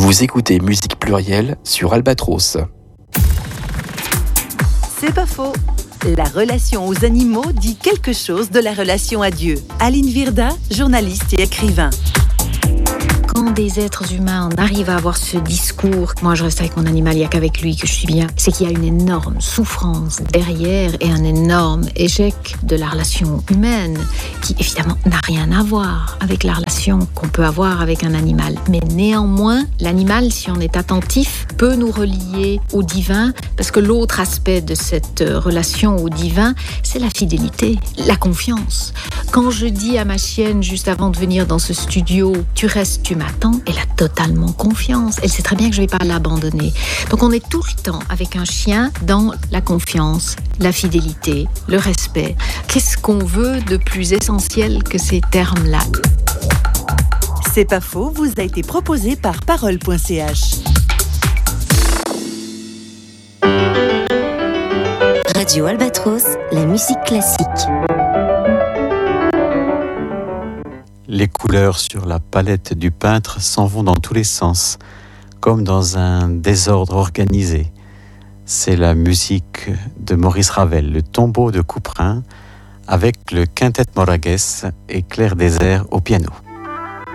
Vous écoutez Musique Plurielle sur Albatros. C'est pas faux. La relation aux animaux dit quelque chose de la relation à Dieu. Aline Virda, journaliste et écrivain. Quand des êtres humains en arrivent à avoir ce discours, moi je reste avec mon animal, il n'y a qu'avec lui que je suis bien, c'est qu'il y a une énorme souffrance derrière et un énorme échec de la relation humaine qui évidemment n'a rien à voir avec la relation qu'on peut avoir avec un animal. Mais néanmoins, l'animal, si on est attentif, peut nous relier au divin parce que l'autre aspect de cette relation au divin, c'est la fidélité, la confiance. Quand je dis à ma chienne juste avant de venir dans ce studio, tu restes, tu m'attends, elle a totalement confiance. Elle sait très bien que je ne vais pas l'abandonner. Donc on est tout le temps avec un chien dans la confiance, la fidélité, le respect. Qu'est-ce qu'on veut de plus essentiel que ces termes-là ? C'est pas faux, vous a été proposé par parole.ch. Radio Albatros, la musique classique. Les couleurs sur la palette du peintre s'en vont dans tous les sens, comme dans un désordre organisé. C'est la musique de Maurice Ravel, le tombeau de Couperin, avec le quintet Moragues et Claire Désert au piano.